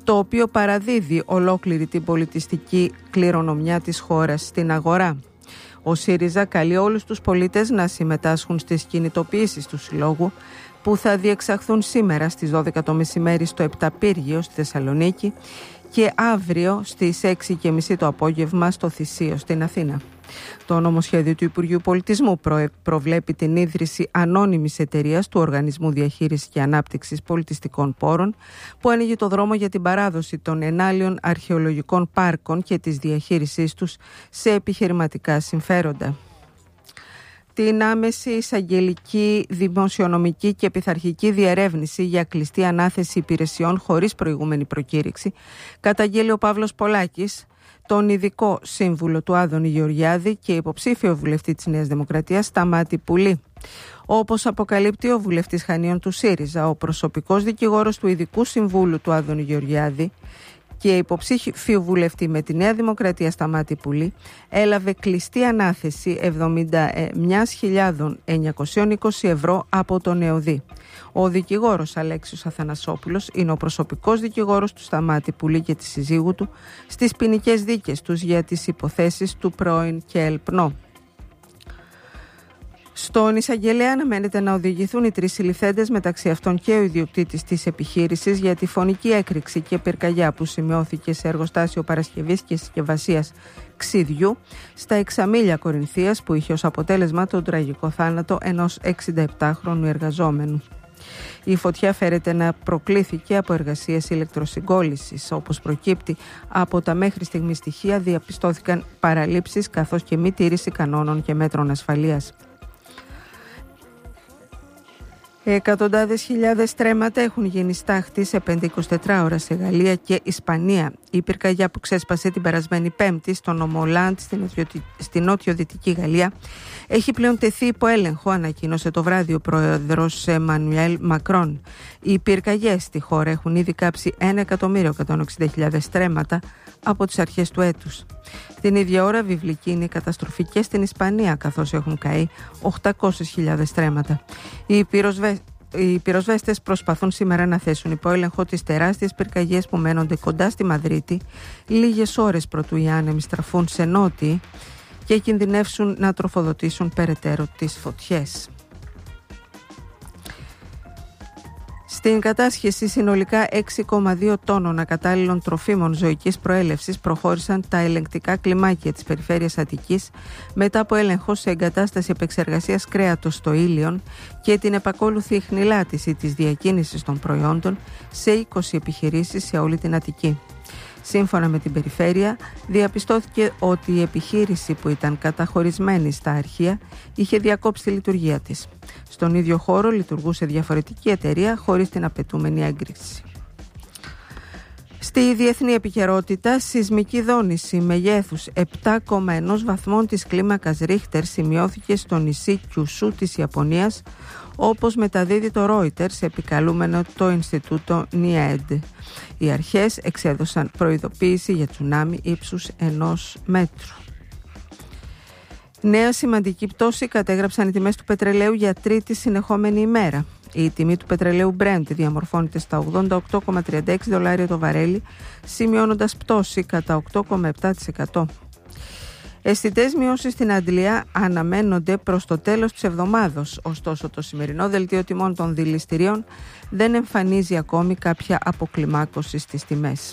το οποίο παραδίδει ολόκληρη την πολιτιστική κληρονομιά της χώρας στην αγορά. Ο ΣΥΡΙΖΑ καλεί όλους τους πολίτες να συμμετάσχουν στις κινητοποιήσεις του Συλλόγου που θα διεξαχθούν σήμερα στις 12 το μεσημέρι στο Επταπύργιο στη Θεσσαλονίκη και αύριο στις 6:30 το απόγευμα στο Θησίο στην Αθήνα. Το νομοσχέδιο του Υπουργείου Πολιτισμού προβλέπει την ίδρυση ανώνυμης εταιρείας του Οργανισμού Διαχείρισης και Ανάπτυξης Πολιτιστικών Πόρων, που ανοίγει το δρόμο για την παράδοση των ενάλιων αρχαιολογικών πάρκων και της διαχείρισής τους σε επιχειρηματικά συμφέροντα. Την άμεση εισαγγελική, δημοσιονομική και πειθαρχική διερεύνηση για κλειστή ανάθεση υπηρεσιών χωρίς προηγούμενη προκήρυξη καταγγέλει ο Παύλος Πολάκης, τον ειδικό σύμβουλο του Άδωνη Γεωργιάδη και υποψήφιο βουλευτή της Νέας Δημοκρατίας Σταμάτη Πουλή. Όπως αποκαλύπτει ο βουλευτής Χανίων του ΣΥΡΙΖΑ, ο προσωπικός δικηγόρος του ειδικού συμβούλου του Άδωνη Γεωργιάδη και υποψήφιο βουλευτή με τη Νέα Δημοκρατία Σταμάτη Πουλή έλαβε κλειστή ανάθεση 71.920 ευρώ από τον ΕΟΔΗ. Ο δικηγόρος Αλέξιος Αθανασόπουλος είναι ο προσωπικός δικηγόρος του Σταμάτη Πουλή και της συζύγου του στις ποινικές δίκες τους για τις υποθέσεις του πρώην ΚΕΛΠΝΟ. Στον εισαγγελέα αναμένεται να οδηγηθούν οι 3 συλληφθέντες, μεταξύ αυτών και ο ιδιοκτήτης της επιχείρησης, για τη φωνική έκρηξη και πυρκαγιά που σημειώθηκε σε εργοστάσιο παρασκευής και συσκευασίας ξυδιού στα Εξαμήλια Κορινθίας, που είχε ως αποτέλεσμα τον τραγικό θάνατο ενός 67χρονου εργαζόμενου. Η φωτιά φέρεται να προκλήθηκε από εργασίες ηλεκτροσυγκόλλησης. Όπως προκύπτει από τα μέχρι στιγμή στοιχεία, διαπιστώθηκαν παραλήψεις καθώς και μη τήρηση κανόνων και μέτρων ασφαλείας. Εκατοντάδες χιλιάδες στρέμματα έχουν γίνει στάχτη σε 5-24 ώρα σε Γαλλία και Ισπανία. Η πυρκαγιά που ξέσπασε την περασμένη Πέμπτη στο νομό Λαντ στην νότιο-δυτική Γαλλία έχει πλέον τεθεί υπό έλεγχο, ανακοίνωσε το βράδυ ο πρόεδρος Εμμανουέλ Μακρόν. Οι πυρκαγιές στη χώρα έχουν ήδη κάψει 1.160.000 στρέμματα από τις αρχές του έτους. Την ίδια ώρα βιβλική είναι η καταστροφή και στην Ισπανία, καθώς έχουν καεί 800.000 στρέμματα. Οι πυροσβέστες προσπαθούν σήμερα να θέσουν υπό έλεγχο τις τεράστιες πυρκαγιές που μένονται κοντά στη Μαδρίτη, λίγες ώρες προτού οι άνεμοι στραφούν σε νότιοι και κινδυνεύσουν να τροφοδοτήσουν περαιτέρω τις φωτιές. Στην κατάσχεση συνολικά 6,2 τόνων ακατάλληλων τροφίμων ζωικής προέλευσης προχώρησαν τα ελεγκτικά κλιμάκια της περιφέρειας Αττικής μετά από έλεγχο σε εγκατάσταση επεξεργασίας κρέατος στο Ήλιον και την επακόλουθη ιχνηλάτηση της διακίνησης των προϊόντων σε 20 επιχειρήσεις σε όλη την Αττική. Σύμφωνα με την περιφέρεια, διαπιστώθηκε ότι η επιχείρηση που ήταν καταχωρισμένη στα αρχεία είχε διακόψει τη λειτουργία της. Στον ίδιο χώρο λειτουργούσε διαφορετική εταιρεία χωρίς την απαιτούμενη έγκριση. Στη διεθνή επικαιρότητα, σεισμική δόνηση μεγέθους 7,1 βαθμών της κλίμακας Ρίχτερ σημειώθηκε στο νησί Κιουσού της Ιαπωνίας, όπως μεταδίδει το Reuters επικαλούμενο το Ινστιτούτο ΝΙΕΔ. Οι αρχές εξέδωσαν προειδοποίηση για τσουνάμι ύψους 1 μέτρου. Νέα σημαντική πτώση κατέγραψαν οι τιμές του πετρελαίου για τρίτη συνεχόμενη ημέρα. Η τιμή του πετρελαίου Brent διαμορφώνεται στα $88,36 το βαρέλι, σημειώνοντας πτώση κατά 8,7%. Αισθητές μειώσεις στην Αγγλία αναμένονται προς το τέλος της εβδομάδος, ωστόσο το σημερινό δελτίο τιμών των δηληστηρίων δεν εμφανίζει ακόμη κάποια αποκλιμάκωση στις τιμές.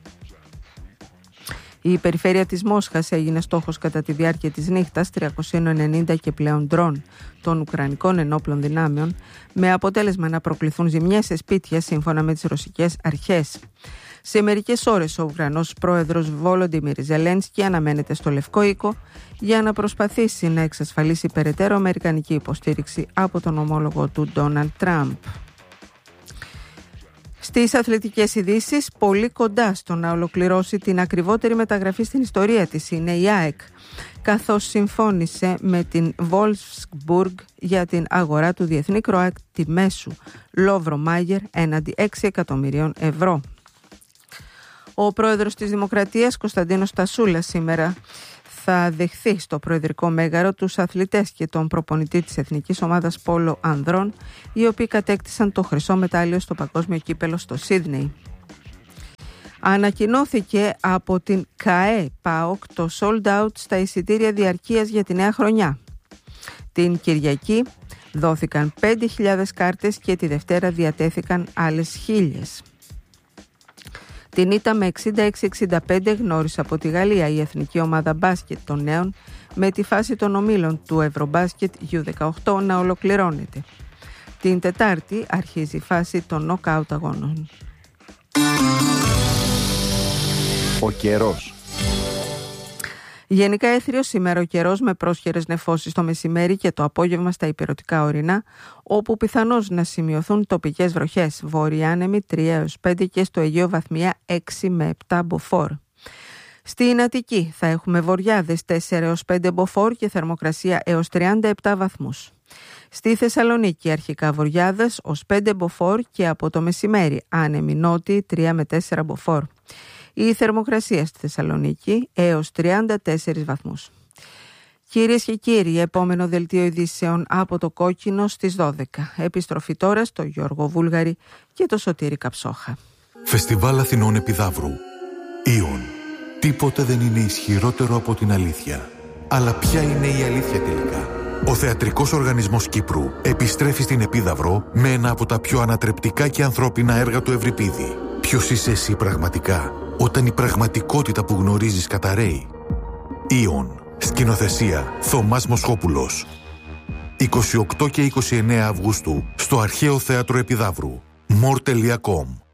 Η περιφέρεια της Μόσχας έγινε στόχος κατά τη διάρκεια της νύχτας 390 και πλέον ντρόν των Ουκρανικών ενόπλων δυνάμεων, με αποτέλεσμα να προκληθούν ζημιές σε σπίτια σύμφωνα με τις ρωσικές αρχές. Σε μερικές ώρες ο Ουκρανός πρόεδρος Βόλοντιμιρ Ζελένσκι αναμένεται στο Λευκό Οίκο για να προσπαθήσει να εξασφαλίσει περαιτέρω αμερικανική υποστήριξη από τον ομόλογο του Ντόναλντ Τραμπ. Στις αθλητικές ειδήσεις, πολύ κοντά στο να ολοκληρώσει την ακριβότερη μεταγραφή στην ιστορία της είναι η ΑΕΚ, καθώς συμφώνησε με την Wolfsburg για την αγορά του διεθνή Κροάτη μέσου Λόβρο Μάγερ έναντι 6 εκατομμυρίων ευρώ. Ο πρόεδρος της Δημοκρατίας, Κωνσταντίνος Τασούλας, σήμερα θα δεχθεί στο προεδρικό μέγαρο τους αθλητές και τον προπονητή της Εθνικής Ομάδας Πόλο Ανδρών, οι οποίοι κατέκτησαν το χρυσό μετάλλιο στο Παγκόσμιο Κύπελλο στο Σίδνεϊ. Ανακοινώθηκε από την ΚΑΕ ΠΑΟΚ το sold out στα εισιτήρια διαρκείας για τη νέα χρονιά. Την Κυριακή δόθηκαν 5.000 κάρτες και τη Δευτέρα διατέθηκαν άλλες 1.000. Την ήττα με 66-65 γνώρισε από τη Γαλλία η εθνική ομάδα μπάσκετ των νέων, με τη φάση των ομίλων του Ευρωμπάσκετ U18 να ολοκληρώνεται. Την Τετάρτη αρχίζει η φάση των νοκάουτ αγώνων. Ο καιρός. Γενικά έθριος σήμερα ο καιρός, με πρόσχερες νεφώσεις το μεσημέρι και το απόγευμα στα ηπειρωτικά ορεινά, όπου πιθανώς να σημειωθούν τοπικές βροχές. Βορειάνεμοι 3 έως 5 και στο Αιγαίο βαθμία 6 με 7 μποφόρ. Στην Αττική θα έχουμε βοριάδες 4 έως 5 μποφόρ και θερμοκρασία έως 37 βαθμούς. Στη Θεσσαλονίκη αρχικά βοριάδες ως 5 μποφόρ και από το μεσημέρι άνεμοι νότιοι 3 με 4 μποφόρ. Η θερμοκρασία στη Θεσσαλονίκη έως 34 βαθμούς. Κυρίες και κύριοι, επόμενο δελτίο ειδήσεων από το Κόκκινο στις 12. Επιστροφή τώρα στο Γιώργο Βούλγαρη και το Σωτήρη Καψόχα. Φεστιβάλ Αθηνών Επιδαύρου. Ήον. Τίποτε δεν είναι ισχυρότερο από την αλήθεια. Αλλά ποια είναι η αλήθεια τελικά? Ο Θεατρικός Οργανισμός Κύπρου επιστρέφει στην Επίδαυρο με ένα από τα πιο ανατρεπτικά και ανθρώπινα έργα του Ευρυπίδη. Ποιος είσαι εσύ πραγματικά, όταν η πραγματικότητα που γνωρίζεις καταρρέει? Ήον. Σκηνοθεσία Θωμάς Μοσχόπουλος. 28 και 29 Αυγούστου στο Αρχαίο Θέατρο Επιδαύρου. more.com